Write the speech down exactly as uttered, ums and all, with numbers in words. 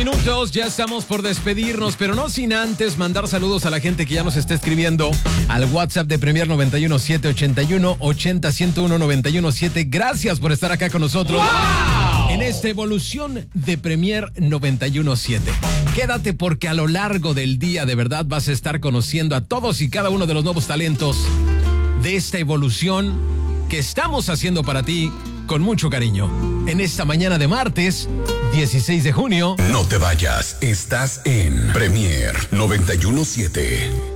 minutos, ya estamos por despedirnos, pero no sin antes mandar saludos a la gente que ya nos está escribiendo al WhatsApp de Premier noventa y uno siete ochenta y uno ochenta ciento uno noventa y uno siete. Gracias por estar acá con nosotros. ¡Wow! En esta evolución de Premier noventa y uno siete. Quédate porque a lo largo del día de verdad vas a estar conociendo a todos y cada uno de los nuevos talentos de esta evolución que estamos haciendo para ti con mucho cariño. En esta mañana de martes, dieciséis de junio. No te vayas, estás en Premier noventa y uno siete.